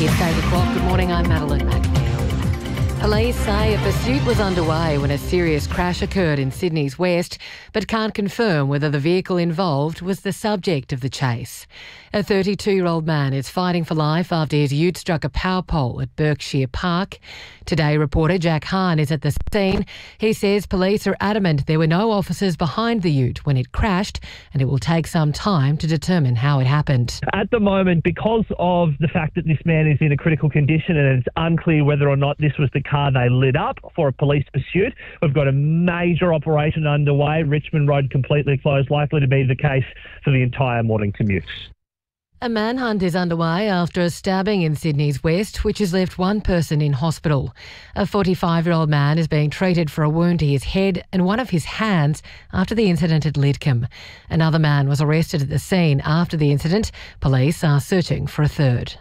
It's 8 o'clock. Good morning, I'm Madeline McNeil. Police say a pursuit was underway when a serious crash occurred in Sydney's west, but can't confirm whether the vehicle involved was the subject of the chase. A 32-year-old man is fighting for life after his ute struck a power pole at Berkshire Park. Today, reporter Jack Hahn is at the scene. He says police are adamant there were no officers behind the ute when it crashed, and it will take some time to determine how it happened. At the moment, because of the fact that this man is in a critical condition and it's unclear whether or not this was the car they lit up for a police pursuit, we've got a major operation underway. Richmond Road completely closed, likely to be the case for the entire morning commute. A manhunt is underway after a stabbing in Sydney's west, which has left one person in hospital. A 45-year-old man is being treated for a wound to his head and one of his hands after the incident at Lidcombe. Another man was arrested at the scene after the incident. Police are searching for a third.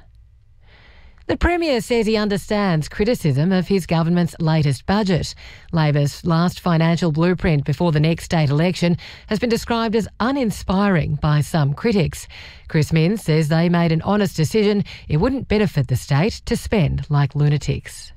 The Premier says he understands criticism of his government's latest budget. Labor's last financial blueprint before the next state election has been described as uninspiring by some critics. Chris Minns says they made an honest decision. It wouldn't benefit the state to spend like lunatics.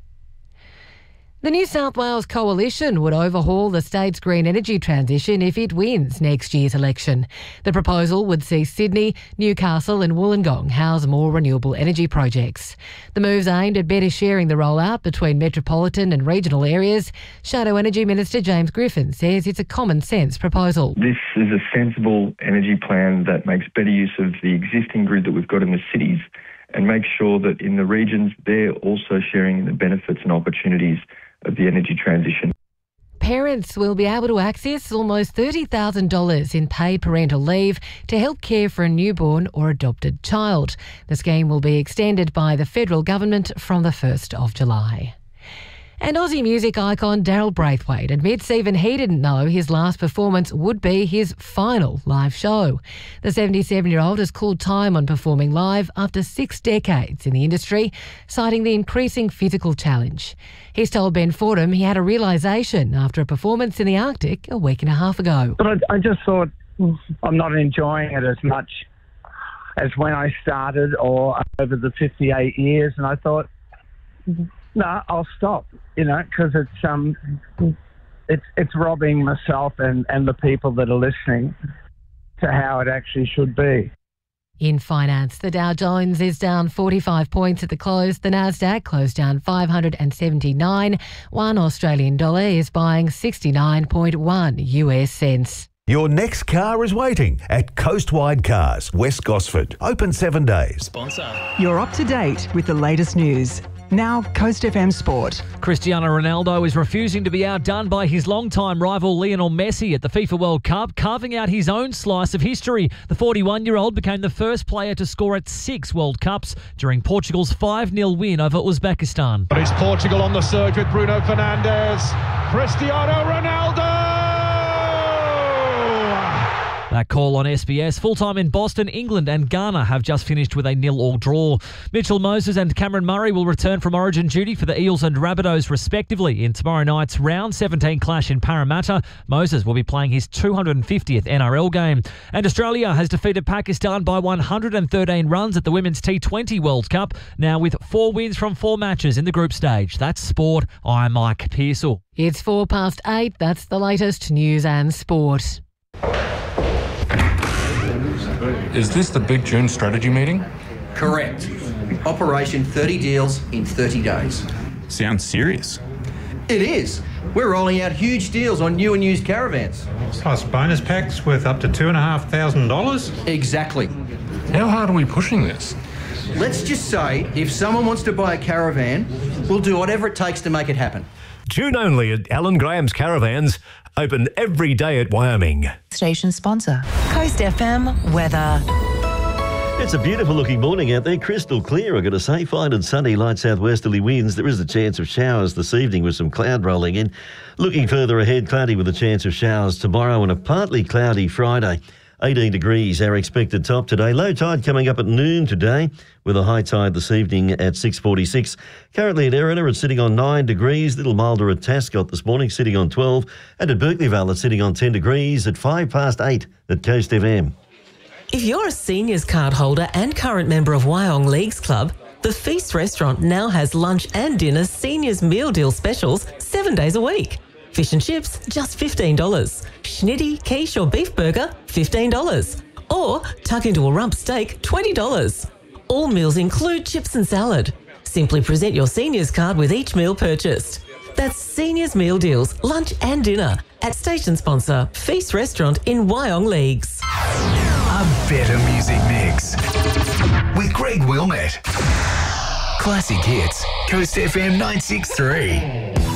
The New South Wales Coalition would overhaul the state's green energy transition if it wins next year's election. The proposal would see Sydney, Newcastle and Wollongong house more renewable energy projects. The move's aimed at better sharing the rollout between metropolitan and regional areas. Shadow Energy Minister James Griffin says it's a common sense proposal. This is a sensible energy plan that makes better use of the existing grid that we've got in the cities and makes sure that in the regions they're also sharing in the benefits and opportunities of the energy transition. Parents will be able to access almost $30,000 in paid parental leave to help care for a newborn or adopted child. The scheme will be extended by the federal government from the 1st of July. And Aussie music icon Daryl Braithwaite admits even he didn't know his last performance would be his final live show. The 77-year-old has called time on performing live after 6 decades in the industry, citing the increasing physical challenge. He's told Ben Fordham he had a realisation after a performance in the Arctic a week and a half ago. But I just thought I'm not enjoying it as much as when I started or over the 58 years, and I thought, no, I'll stop, because it's robbing myself and the people that are listening to how it actually should be. In finance, the Dow Jones is down 45 points at the close. The Nasdaq closed down 579. One Australian dollar is buying 69.1 US cents. Your next car is waiting at Coastwide Cars, West Gosford. Open 7 days. Sponsor. You're up to date with the latest news. Now, Coast FM Sport. Cristiano Ronaldo is refusing to be outdone by his longtime rival Lionel Messi at the FIFA World Cup, carving out his own slice of history. The 41-year-old became the first player to score at 6 World Cups during Portugal's 5-0 win over Uzbekistan. But it's Portugal on the surge with Bruno Fernandes. Cristiano Ronaldo! That call on SBS. Full-time in Boston, England and Ghana have just finished with a 0-0 draw. Mitchell Moses and Cameron Murray will return from origin duty for the Eels and Rabbitohs respectively in tomorrow night's round 17 clash in Parramatta. Moses will be playing his 250th NRL game. And Australia has defeated Pakistan by 113 runs at the Women's T20 World Cup, now with 4 wins from 4 matches in the group stage. That's sport. I'm Mike Pearsall. It's 8:04. That's the latest news and sport. Is this the Big June strategy meeting? Correct. Operation 30 deals in 30 days. Sounds serious. It is. We're rolling out huge deals on new and used caravans. Plus bonus packs worth up to $2,500? Exactly. How hard are we pushing this? Let's just say if someone wants to buy a caravan, we'll do whatever it takes to make it happen. June only at Alan Graham's Caravans. Open every day at Wyoming. Station sponsor. Coast FM weather. It's a beautiful looking morning out there, crystal clear, I've got to say. Fine and sunny, light southwesterly winds. There is a chance of showers this evening with some cloud rolling in. Looking further ahead, cloudy with a chance of showers tomorrow and a partly cloudy Friday. 18 degrees, our expected top today. Low tide coming up at noon today with a high tide this evening at 6:46. Currently at Erina, it's sitting on 9 degrees. Little milder at Tascott this morning, sitting on 12. And at Berkeleyvale, it's sitting on 10 degrees at 8:05 at Coast FM. If you're a seniors card holder and current member of Wyong Leagues Club, The Feast restaurant now has lunch and dinner seniors meal deal specials 7 days a week. Fish and chips, just $15. Schnitty, quiche or beef burger, $15. Or tuck into a rump steak, $20. All meals include chips and salad. Simply present your seniors card with each meal purchased. That's Seniors Meal Deals, lunch and dinner at station sponsor Feast Restaurant in Wyong Leagues. A better music mix with Greg Wilmette. Classic hits, Coast FM 963.